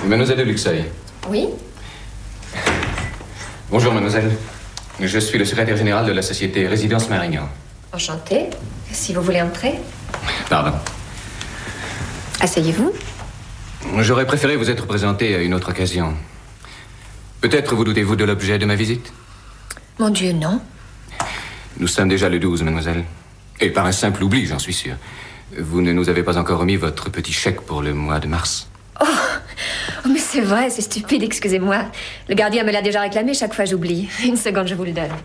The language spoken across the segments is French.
Mademoiselle de Luxeuil. Oui? Bonjour, mademoiselle. Je suis le secrétaire général de la société Résidence Marignan. Enchantée. Si vous voulez entrer. Pardon. Asseyez-vous. J'aurais préféré vous être présenté à une autre occasion. Peut-être vous doutez-vous de l'objet de ma visite? Mon Dieu, non. Nous sommes déjà le 12, mademoiselle. Et par un simple oubli, j'en suis sûr. Vous ne nous avez pas encore remis votre petit chèque pour le mois de mars. Oh, mais c'est vrai, c'est stupide, excusez-moi. Le gardien me l'a déjà réclamé, chaque fois j'oublie. Une seconde, je vous le donne.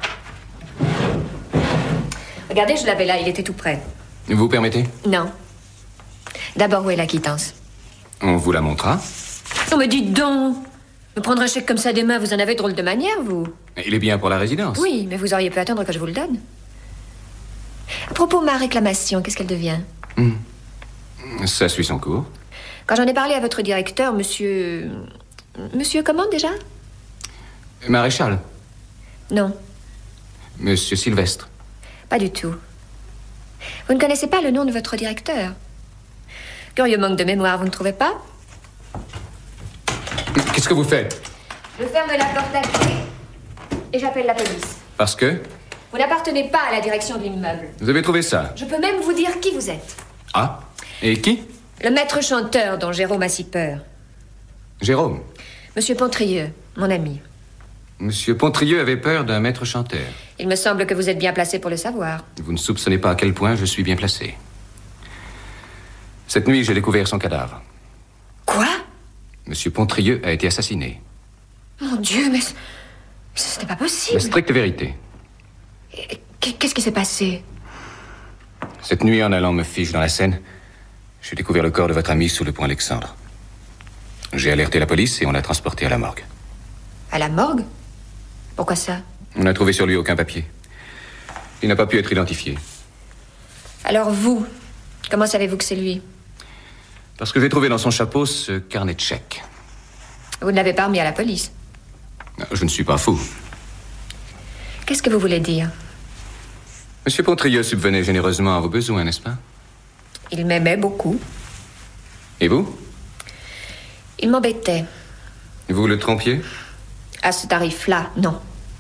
Regardez, je l'avais là, il était tout prêt. Vous permettez? Non. D'abord, où est la quittance? On vous la montrera. Non, mais dites donc! Me prendre un chèque comme ça des mains, vous en avez drôle de manière, vous? Il est bien pour la résidence. Oui, mais vous auriez pu attendre que je vous le donne. À propos de ma réclamation, qu'est-ce qu'elle devient? Ça suit son cours. Quand j'en ai parlé à votre directeur, monsieur... Monsieur comment, déjà? Maréchal. Non, Monsieur Sylvestre. pas du tout. Vous ne connaissez pas le nom de votre directeur? Curieux manque de mémoire, vous ne trouvez pas? Qu'est-ce que vous faites? Je ferme la porte à clé et j'appelle la police. Parce que Vous n'appartenez pas à la direction de l'immeuble. vous avez trouvé ça. Je peux même vous dire qui vous êtes. Ah. Et qui? Le maître chanteur dont Jérôme a si peur. Jérôme. Monsieur Pontrieux, mon ami. Monsieur Pontrieux avait peur d'un maître chanteur. Il me semble que vous êtes bien placé pour le savoir. Vous ne soupçonnez pas à quel point je suis bien placé. Cette nuit, j'ai découvert son cadavre. Quoi? Monsieur Pontrieux a été assassiné. Mon Dieu, mais ce n'est pas possible. La stricte vérité. Qu'est-ce qui s'est passé? Cette nuit, en allant me fiche dans la Seine, j'ai découvert le corps de votre ami sous le pont Alexandre. J'ai alerté la police et on l'a transporté à la morgue. À la morgue? Pourquoi ça? On n'a trouvé sur lui aucun papier. Il n'a pas pu être identifié. Alors vous, comment savez-vous que c'est lui? Parce que j'ai trouvé dans son chapeau ce carnet de chèques. Vous ne l'avez pas remis à la police. Je ne suis pas fou. Qu'est-ce que vous voulez dire? Monsieur Pontrieux subvenait généreusement à vos besoins, n'est-ce pas? Il m'aimait beaucoup. Et vous? Il m'embêtait. Vous le trompiez? À ce tarif-là, non.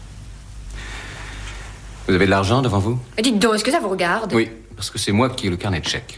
Vous avez de l'argent devant vous? Mais dites donc, est-ce que ça vous regarde? Oui, parce que c'est moi qui ai le carnet de chèques.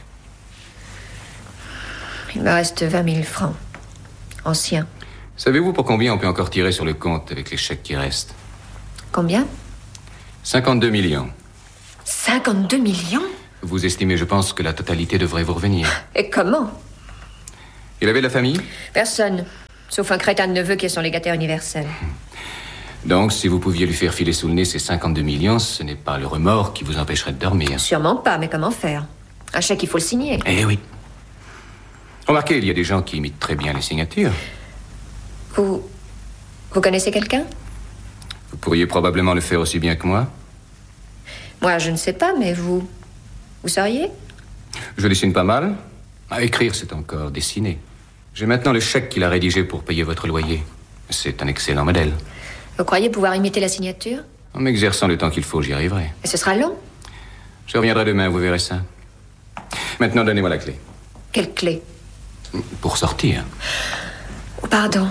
Il me reste 20 000 francs. Anciens. Savez-vous pour combien on peut encore tirer sur le compte avec les chèques qui restent? Combien? 52 millions. 52 millions? Vous estimez, je pense, que la totalité devrait vous revenir. Et comment? Il avait de la famille? Personne. Sauf un crétin de neveu qui est son légataire universel. Donc, si vous pouviez lui faire filer sous le nez ces 52 millions, ce n'est pas le remords qui vous empêcherait de dormir. Sûrement pas, mais comment faire? Un chèque, il faut le signer. Eh oui. Remarquez, il y a des gens qui imitent très bien les signatures. Vous connaissez quelqu'un? Vous pourriez probablement le faire aussi bien que moi. Moi, je ne sais pas, mais vous sauriez? Je dessine pas mal. À écrire, c'est encore dessiner. J'ai maintenant le chèque qu'il a rédigé pour payer votre loyer. C'est un excellent modèle. Vous croyez pouvoir imiter la signature? En m'exerçant le temps qu'il faut, j'y arriverai. Et ce sera long? Je reviendrai demain, vous verrez ça. Maintenant, donnez-moi la clé. Quelle clé? Pour sortir. Oh, pardon.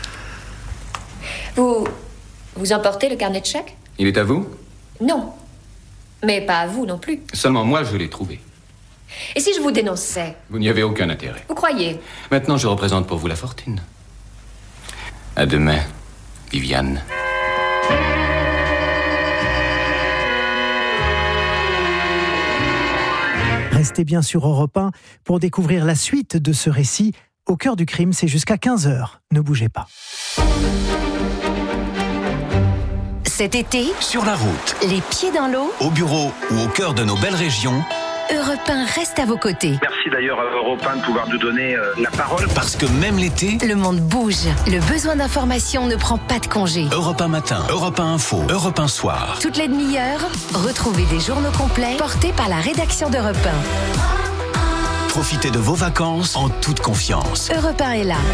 Vous emportez le carnet de chèques? Il est à vous? Non. Mais pas à vous non plus. Seulement moi, je l'ai trouvé. Et si je vous dénonçais? Vous n'y avez aucun intérêt. Vous croyez? Maintenant, je représente pour vous la fortune. À demain, Viviane. Restez bien sur Europe 1 pour découvrir la suite de ce récit. Au cœur du crime, c'est jusqu'à 15h. Ne bougez pas. Cet été, Sur la route, les pieds dans l'eau, au bureau ou au cœur de nos belles régions, Europe 1 reste à vos côtés. Merci d'ailleurs à Europe 1 de pouvoir nous donner la parole. parce que même l'été, Le monde bouge. Le besoin d'information ne prend pas de congé. Europe 1 matin, Europe 1 info, Europe 1 soir. Toutes les demi-heures, retrouvez des journaux complets portés par la rédaction d'Europe Profitez de vos vacances en toute confiance. 1. Europe 1 est là.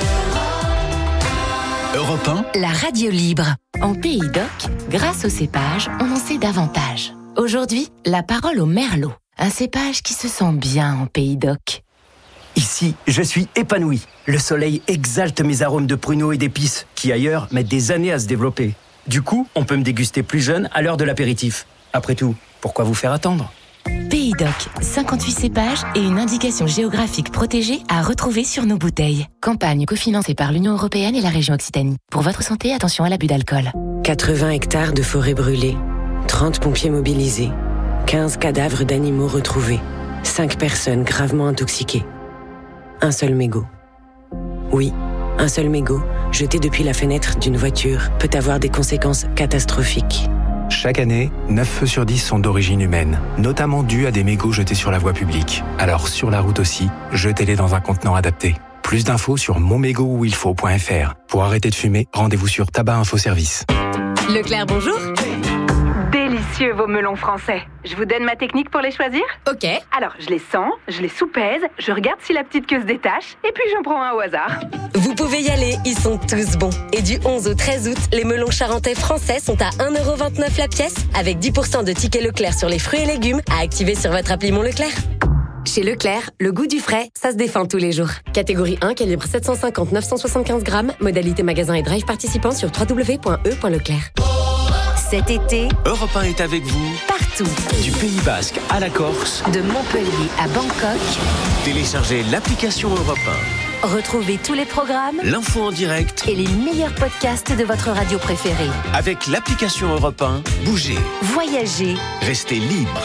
Europe 1, La radio libre. En Pays d'Oc, grâce au cépage, on en sait davantage. Aujourd'hui, la parole au merlot. Un cépage qui se sent bien en Pays d'Oc. Ici, je suis épanoui. Le soleil exalte mes arômes de pruneaux et d'épices, qui ailleurs mettent des années à se développer. Du coup, on peut me déguster plus jeune à l'heure de l'apéritif. Après tout, pourquoi vous faire attendre ? Pays Doc, 58 cépages et une indication géographique protégée à retrouver sur nos bouteilles. Campagne cofinancée par l'Union européenne et la région Occitanie. Pour votre santé, attention à l'abus d'alcool. 80 hectares de forêt brûlée, 30 pompiers mobilisés, 15 cadavres d'animaux retrouvés, 5 personnes gravement intoxiquées. Un seul mégot. Oui, un seul mégot, jeté depuis la fenêtre d'une voiture, peut avoir des conséquences catastrophiques. Chaque année, 9 feux sur 10 sont d'origine humaine, notamment dus à des mégots jetés sur la voie publique. Alors sur la route aussi, jetez-les dans un contenant adapté. Plus d'infos sur monmégotuilfaut.fr. Pour arrêter de fumer, rendez-vous sur Tabac Info Service. Leclerc, bonjour. Délicieux vos melons français. Je vous donne ma technique pour les choisir ? Ok. Alors, je les sens, je les soupèse, je regarde si la petite queue se détache, et puis j'en prends un au hasard. Vous pouvez y aller, ils sont tous bons. Et du 11 au 13 août, les melons charentais français sont à 1,29€ la pièce, avec 10% de tickets Leclerc sur les fruits et légumes à activer sur votre appli Mon Leclerc. Chez Leclerc, le goût du frais, ça se défend tous les jours. Catégorie 1, calibre 750-975 grammes, modalité magasin et drive participant sur www.e.leclerc. Cet été, Europe 1 est avec vous partout. du Pays Basque à la Corse. De Montpellier à Bangkok, Téléchargez l'application Europe retrouvez tous les programmes 1, l'info en direct. et les meilleurs podcasts de votre radio préférée. Avec l'application Europe 1, bougez, Voyagez, restez libre.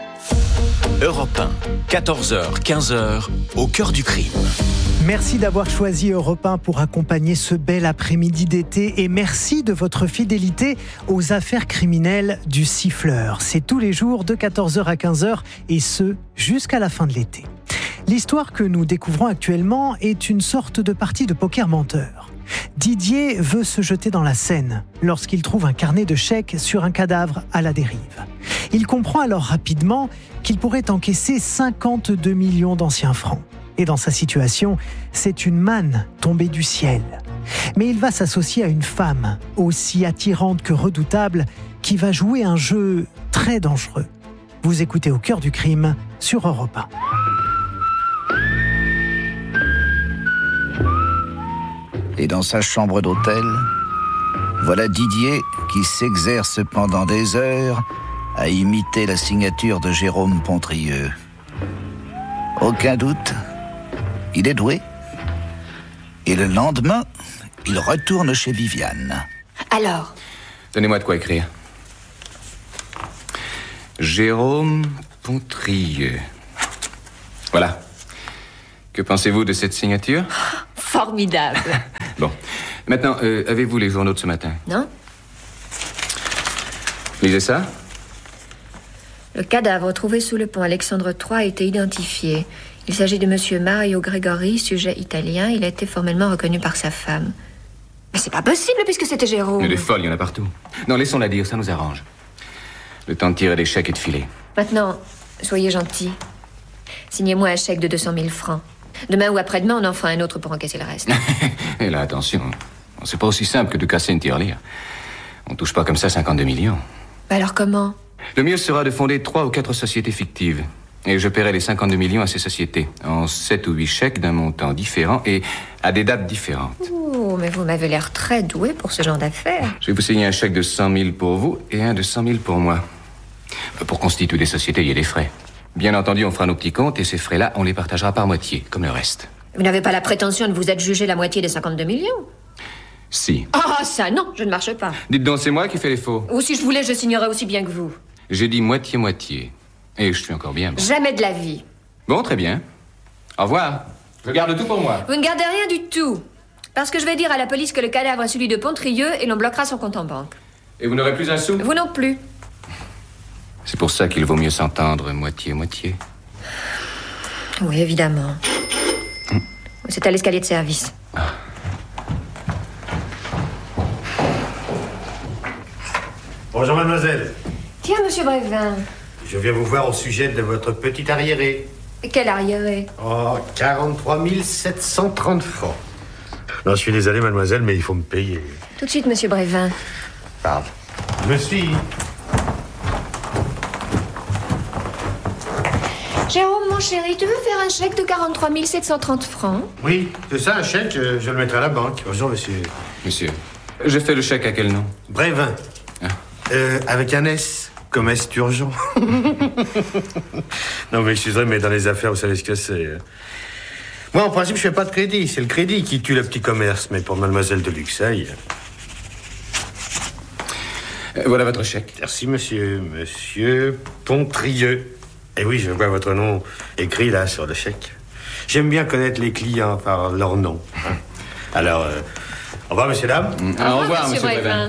Europe 1, 14h, 15h, au cœur du crime. Merci d'avoir choisi Europe 1 pour accompagner ce bel après-midi d'été et merci de votre fidélité aux affaires criminelles du siffleur. C'est tous les jours de 14h à 15h et ce, jusqu'à la fin de l'été. L'histoire que nous découvrons actuellement est une sorte de partie de poker menteur. Didier veut se jeter dans la Seine lorsqu'il trouve un carnet de chèques sur un cadavre à la dérive. Il comprend alors rapidement qu'il pourrait encaisser 52 millions d'anciens francs. Et dans sa situation, c'est une manne tombée du ciel. Mais il va s'associer à une femme, aussi attirante que redoutable, qui va jouer un jeu très dangereux. Vous écoutez Au cœur du crime sur Europe 1. Et dans sa chambre d'hôtel, voilà Didier qui s'exerce pendant des heures à imiter la signature de Jérôme Pontrieux. Aucun doute, il est doué. Et le lendemain, il retourne chez Viviane. Alors ? Donnez-moi de quoi écrire. Jérôme Pontrieux. Voilà. Que pensez-vous de cette signature ? Formidable. Bon. Maintenant, avez-vous les journaux de ce matin ? Non ? Lisez ça. Le cadavre trouvé sous le pont Alexandre III a été identifié. Il s'agit de monsieur Mario Gregori, sujet italien. Il a été formellement reconnu par sa femme. Mais c'est pas possible puisque c'était Jérôme. Mais des folles, il y en a partout. Non, laissons-la dire, ça nous arrange. Le temps de tirer des chèques et de filer. Maintenant, soyez gentil. Signez-moi un chèque de 200 000 francs. Demain ou après-demain, on en fera un autre pour encaisser le reste. Et là, attention. C'est pas aussi simple que de casser une tirelire. On touche pas comme ça 52 millions. Bah alors comment ? Le mieux sera de fonder 3 ou 4 sociétés fictives. Et je paierai les 52 millions à ces sociétés. En 7 ou 8 chèques d'un montant différent et à des dates différentes. Oh, mais vous m'avez l'air très doué pour ce genre d'affaires. Je vais vous signer un chèque de 100 000 pour vous et un de 100 000 pour moi. Pour constituer des sociétés, il y a des frais. Bien entendu, on fera nos petits comptes et ces frais-là, on les partagera par moitié, comme le reste. Vous n'avez pas la prétention de vous adjuger la moitié des 52 millions ? Si. Ah, ça, non, je ne marche pas. Dites donc, c'est moi qui fais les faux. Ou si je voulais, je signerais aussi bien que vous. J'ai dit moitié-moitié. Et je suis encore bien. Bon. Jamais de la vie. Bon, très bien. Au revoir. Je garde tout pour moi. Vous ne gardez rien du tout. Parce que je vais dire à la police que le cadavre est celui de Pontrieux et l'on bloquera son compte en banque. Et vous n'aurez plus un sou ? Vous non plus. C'est pour ça qu'il vaut mieux s'entendre moitié-moitié. Oui, évidemment. C'est à l'escalier de service. Bonjour, mademoiselle. Tiens, monsieur Brévin. Je viens vous voir au sujet de votre petit arriéré. Quel arriéré ? Oh, 43 730 francs. Non, je suis désolé, mademoiselle, mais il faut me payer. Tout de suite, monsieur Brévin. Pardon. Je me suis... Jérôme, mon chéri, tu veux faire un chèque de 43 730 francs? Oui, c'est ça, un chèque, je le mettrai à la banque. Bonjour, monsieur. Monsieur, je fais le chèque à quel nom? Brévin. Ah. Avec un S, comme Est urgent. Non, mais excusez, mais dans les affaires, vous savez ce que c'est. Moi, en principe, je fais pas de crédit. C'est le crédit qui tue le petit commerce. Mais pour mademoiselle de Luxeuil... Voilà votre chèque. Merci, monsieur. Monsieur Pontrieux. Et oui, je vois votre nom écrit là sur le chèque. J'aime bien connaître les clients par leur nom. Alors, au revoir, messieurs, dames. Au revoir, monsieur Brévin.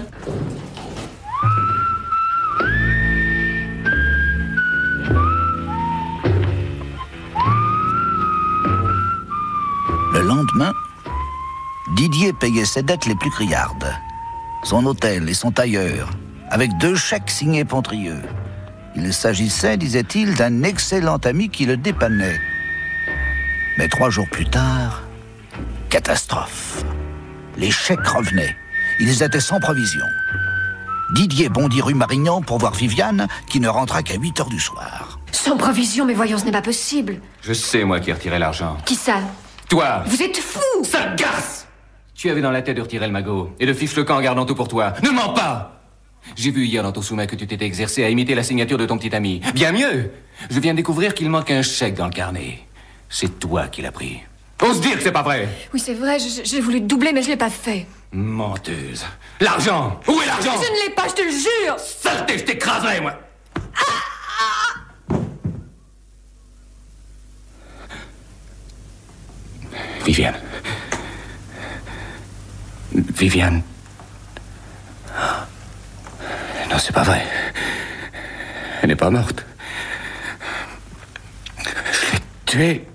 Le lendemain, Didier payait ses dettes les plus criardes. Son hôtel et son tailleur, avec 2 chèques signés Pontrieux. Il s'agissait, disait-il, d'un excellent ami qui le dépannait. Mais 3 jours plus tard, catastrophe. Les chèques revenaient. Ils étaient sans provision. Didier bondit rue Marignan pour voir Viviane, qui ne rentra qu'à 8h du soir. Sans provision, mais voyons, ce n'est pas possible. Je sais, moi, qui ai retiré l'argent. Qui ça? Toi! Vous êtes fou! Sale garce! Tu avais dans la tête de retirer le magot et de fiche le camp en gardant tout pour toi. Ne mens pas! J'ai vu hier dans ton sous-main que tu t'étais exercé à imiter la signature de ton petit ami. Bien mieux! Je viens de découvrir qu'il manque un chèque dans le carnet. C'est toi qui l'as pris. Ose dire que c'est pas vrai! Oui, c'est vrai, j'ai voulu te doubler, mais je l'ai pas fait. Menteuse! L'argent! Où est l'argent? Je ne l'ai pas, je te le jure! Saleté, je t'écraserai, moi! Viviane. Viviane. Non, c'est pas vrai. Elle n'est pas morte. Je l'ai tuée.